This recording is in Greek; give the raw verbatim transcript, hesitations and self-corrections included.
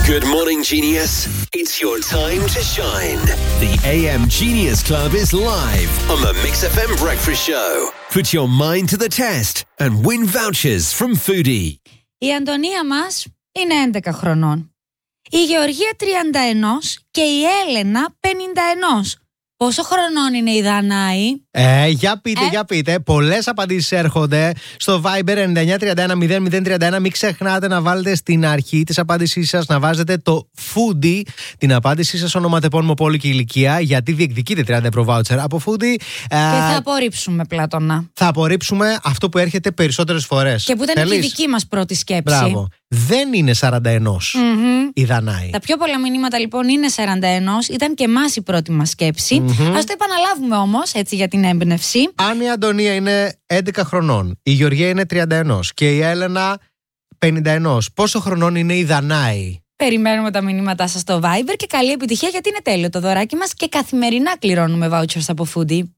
Good morning, Genius. It's your time to shine. The A M Genius Club is live on the Mix εφ εμ Breakfast Show. Put your mind to the test and win vouchers from Foodie. Η Αντωνία μας είναι έντεκα χρονών. Η Γεωργία τριάντα ένα και η Έλενα πενήντα ένα. Πόσο χρονών είναι η Δανάη? Ε, για πείτε, ε? για πείτε. Πολλές απαντήσεις έρχονται στο Viber εννιά εννιά τρία ένα μηδέν μηδέν τρία ένα. Μην ξεχνάτε να βάλετε στην αρχή της απάντησής σας, να βάζετε το Foodie, την απάντησή σας, ονοματεπώνυμο, πόλη και ηλικία, γιατί διεκδικείτε τριάντα ευρώ voucher από Foodie. Και θα απορρίψουμε, Πλάτωνα. Θα απορρίψουμε αυτό που έρχεται περισσότερες φορές. Και που ήταν Θέλεις? και η δική μας πρώτη σκέψη. Μπράβο. Δεν είναι σαράντα ένα Mm-hmm. η Δανάη. Τα πιο πολλά μηνύματα λοιπόν είναι σαράντα ένα. Ήταν και εμάς η πρώτη μας σκέψη. Mm-hmm. Ας το επαναλάβουμε όμως, έτσι, για την έμπνευση. Αν η Αντωνία είναι έντεκα χρονών, η Γεωργία είναι τριάντα ένα και η Έλενα πενήντα ένα, πόσο χρονών είναι η Δανάη? Περιμένουμε τα μηνύματά σας στο Viber και καλή επιτυχία, γιατί είναι τέλειο το δωράκι μας και καθημερινά κληρώνουμε vouchers από Foodie.